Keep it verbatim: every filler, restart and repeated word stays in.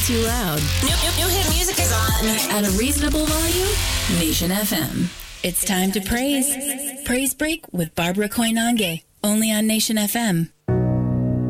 Too loud. New, new, new hit music is on. At a reasonable volume, Nation F M. It's time to praise. Praise Break with Barbara Koinange, only on Nation F M.